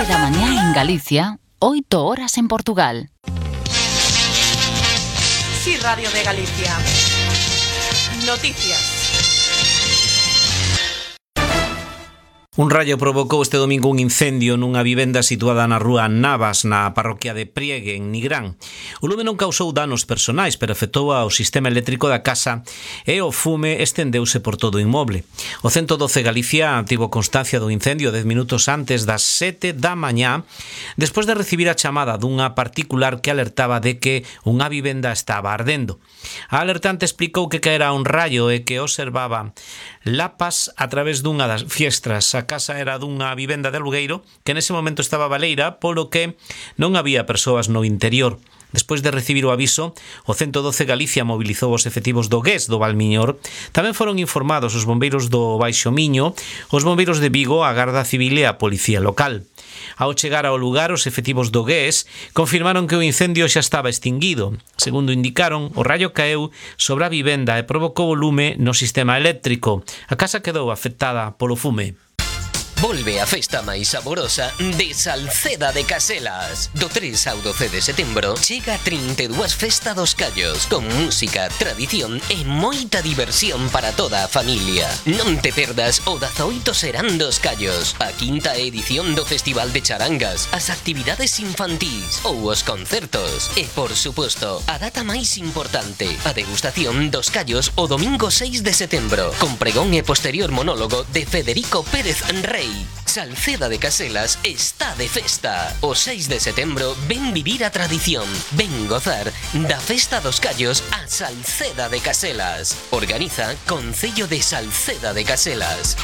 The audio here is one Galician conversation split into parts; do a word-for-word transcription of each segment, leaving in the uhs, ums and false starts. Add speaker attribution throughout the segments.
Speaker 1: da mañá en Galicia, oito horas en Portugal.
Speaker 2: Sí, Radio de Galicia. Noticias.
Speaker 3: Un raio provocou este domingo un incendio nunha vivenda situada na rúa Navas, na parroquia de Priegue, en Nigrán. O lume non causou danos personais, pero afectou ao sistema eléctrico da casa e o fume estendeuse por todo o inmoble. O ciento doce Galicia tivo constancia do incendio dez minutos antes das sete da mañá, despois de recibir a chamada dunha particular que alertaba de que unha vivenda estaba ardendo. A alertante explicou que caera un raio e que observaba lapas a través dunha das fiestras. A casa era dunha vivenda de alugueiro que nese momento estaba baleira, polo que non había persoas no interior. Despois de recibir o aviso, o ciento doce Galicia mobilizou os efectivos do G E S do Valmiñor. Tamén foron informados os bombeiros do Baixo Miño, os bombeiros de Vigo, a Garda Civil e a Policía Local. Ao chegar ao lugar, os efectivos do G E S confirmaron que o incendio xa estaba extinguido. Segundo indicaron, o raio caeu sobre a vivenda e provocou o lume no sistema eléctrico. A casa quedou afectada polo fume.
Speaker 4: Volve a festa máis saborosa de Salceda de Caselas. Do tres ao doce de setembro chega a trinta e dúas Festa dos Callos, con música, tradición e moita diversión para toda a familia. Non te perdas o dezaoito Serán dos Callos, a quinta edición do Festival de Charangas, as actividades infantís ou os concertos. E, por suposto, a data máis importante, a degustación dos callos o domingo seis de setembro, con pregón e posterior monólogo de Federico Pérez Rey. Salceda de Caselas está de festa. O seis de setembro ven vivir a tradición, ven gozar da Festa dos Callos a Salceda de Caselas. Organiza Concello de Salceda de Caselas.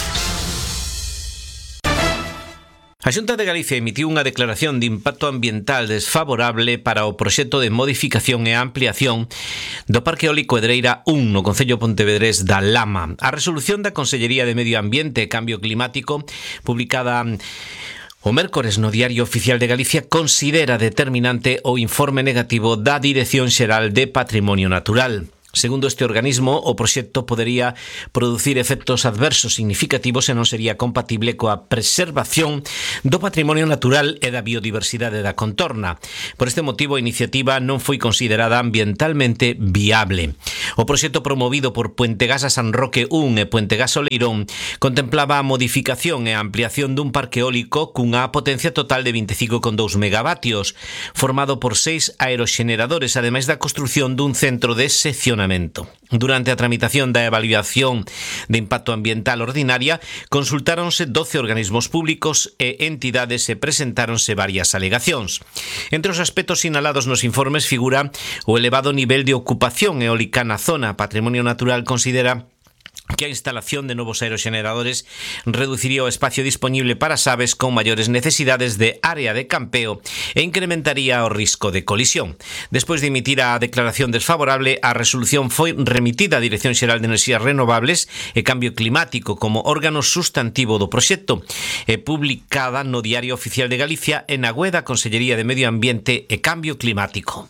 Speaker 3: A Xunta de Galicia emitiu unha declaración de impacto ambiental desfavorable para o proxecto de modificación e ampliación do Parque Eólico Edreira un no Concello pontevedrés da Lama. A resolución da Consellería de Medio Ambiente e Cambio Climático, publicada o mércores no Diario Oficial de Galicia, considera determinante o informe negativo da Dirección Xeral de Patrimonio Natural. Segundo este organismo, o proxecto podería producir efectos adversos significativos e non sería compatible coa preservación do patrimonio natural e da biodiversidade da contorna. Por este motivo, a iniciativa non foi considerada ambientalmente viable. O proxecto promovido por Puente Gas a San Roque un e Puente Gas Oleirón contemplaba a modificación e a ampliación dun parque eólico cunha potencia total de veinticinco coma dous megavatios, formado por seis aeroxeneradores, ademais da construción dun centro de seccionamento. Durante a tramitación da evaluación de impacto ambiental ordinaria, consultáronse doce organismos públicos e entidades e presentáronse varias alegacións. Entre os aspectos sinalados nos informes figura o elevado nivel de ocupación eólica na zona. Patrimonio Natural considera que a instalación de novos aeroxeneradores reduciría o espacio disponible para as aves con maiores necesidades de área de campeo e incrementaría o risco de colisión. Despois de emitir a declaración desfavorable, a resolución foi remitida á Dirección Xeral de Enerxías Renovables e Cambio Climático como órgano sustantivo do proxecto e publicada no Diario Oficial de Galicia e na web da Consellería de Medio Ambiente e Cambio Climático.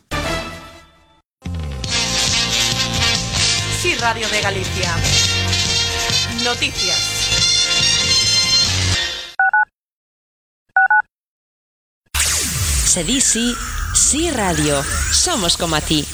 Speaker 2: Sí, Radio de Galicia. Noticias.
Speaker 5: Se di sí, sí radio. Somos como a ti.